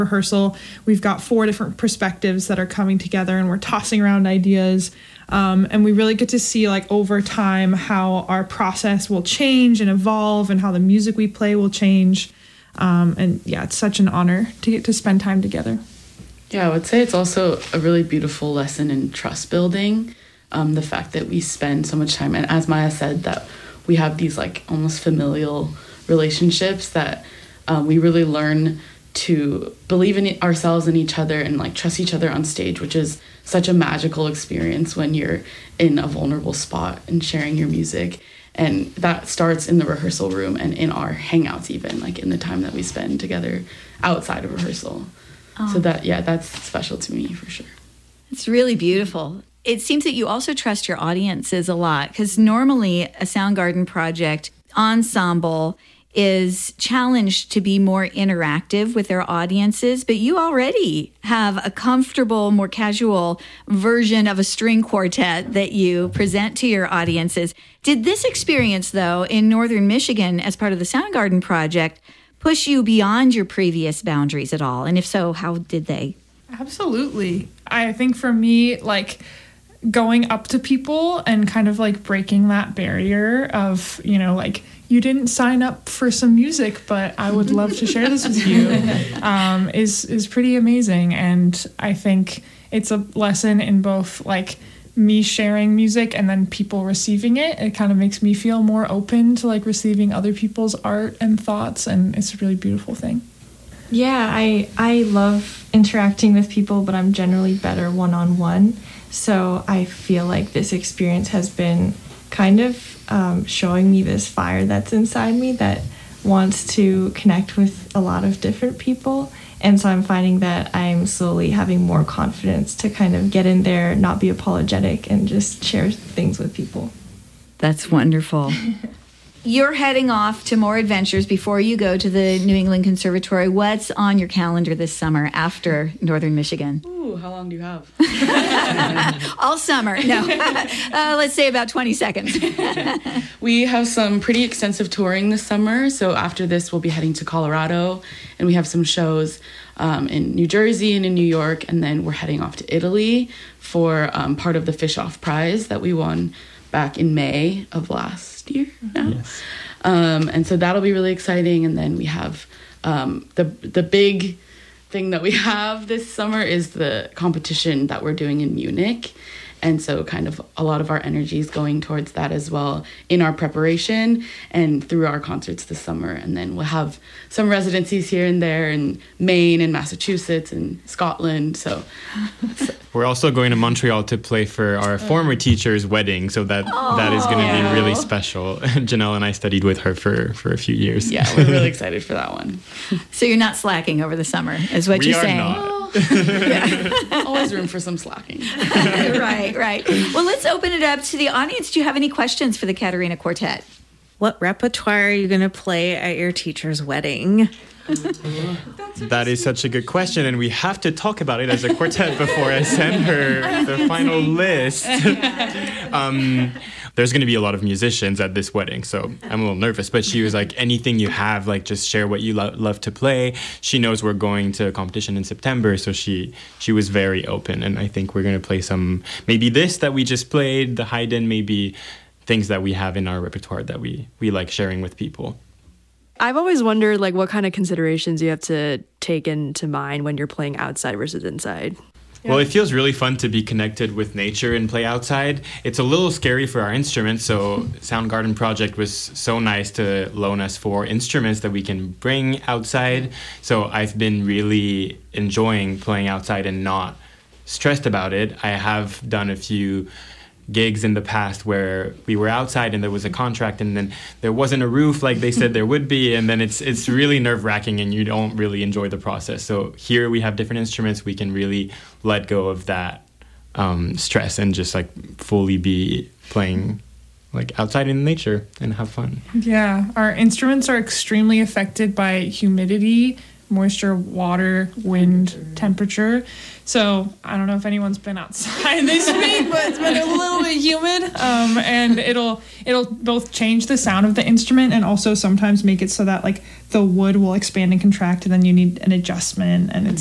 rehearsal. We've got 4 different perspectives that are coming together, and we're tossing around ideas. And we really get to see, like, over time how our process will change and evolve and how the music we play will change. And yeah, it's such an honor to get to spend time together. Yeah, I would say it's also a really beautiful lesson in trust building. The fact that we spend so much time, and as Maya said, that we have these like almost familial relationships that we really learn to believe in ourselves and each other and like trust each other on stage, which is such a magical experience when you're in a vulnerable spot and sharing your music. And that starts in the rehearsal room and in our hangouts, even like in the time that we spend together outside of rehearsal. So that, yeah, that's special to me for sure. It's really beautiful. It seems that you also trust your audiences a lot, because normally a Soundgarden project ensemble is challenged to be more interactive with their audiences, but you already have a comfortable, more casual version of a string quartet that you present to your audiences. Did this experience, though, in Northern Michigan as part of the Soundgarden project push you beyond your previous boundaries at all? And if so, how did they? Absolutely. I think for me, like, going up to people and kind of like breaking that barrier of, you know, like, you didn't sign up for some music, but I would love to share this with you, is pretty amazing. And I think it's a lesson in both like me sharing music and then people receiving it. It kind of makes me feel more open to like receiving other people's art and thoughts, and it's a really beautiful thing. Yeah, I love interacting with people, but I'm generally better one-on-one. So I feel like this experience has been kind of showing me this fire that's inside me that wants to connect with a lot of different people. And so I'm finding that I'm slowly having more confidence to kind of get in there, not be apologetic, and just share things with people. That's wonderful. You're heading off to more adventures before you go to the New England Conservatory. What's on your calendar this summer after Northern Michigan? Ooh, how long do you have? All summer. No. Let's say about 20 seconds. We have some pretty extensive touring this summer. So after this, we'll be heading to Colorado, and we have some shows in New Jersey and in New York. And then we're heading off to Italy for part of the Fish-Off Prize that we won back in May of last year now. Yes. And so that'll be really exciting. And then we have the big thing that we have this summer is the competition that we're doing in Munich. And so kind of a lot of our energy is going towards that as well in our preparation and through our concerts this summer. And then we'll have some residencies here and there in Maine and Massachusetts and Scotland. So we're also going to Montreal to play for our former teacher's wedding. So that is going to be really special. Janelle and I studied with her for a few years. Yeah, we're really excited for that one. So you're not slacking over the summer, is what you're saying. Not. Always room for some slacking. Right. Well, let's open it up to the audience. Do you have any questions for the Katerina Quartet? What repertoire are you going to play at your teacher's wedding? That is such a good question, and we have to talk about it as a quartet before I send her the final list. There's going to be a lot of musicians at this wedding, so I'm a little nervous. But she was like, anything you have, like just share what you love to play. She knows we're going to a competition in September, so she was very open. And I think we're going to play some, maybe this that we just played, the Haydn, maybe things that we have in our repertoire that we like sharing with people. I've always wondered like what kind of considerations you have to take into mind when you're playing outside versus inside. Well, it feels really fun to be connected with nature and play outside. It's a little scary for our instruments, so Soundgarden Project was so nice to loan us 4 instruments that we can bring outside. So I've been really enjoying playing outside and not stressed about it. I have done a few gigs in the past where we were outside and there was a contract and then there wasn't a roof like they said there would be, and then it's really nerve-wracking and you don't really enjoy the process. So here we have different instruments. We can really let go of that stress and just like fully be playing like outside in nature and have fun. Yeah, our instruments are extremely affected by humidity, moisture, water, wind, temperature. So I don't know if anyone's been outside this week, but it's been a little bit humid. And it'll both change the sound of the instrument and also sometimes make it so that like the wood will expand and contract, and then you need an adjustment, and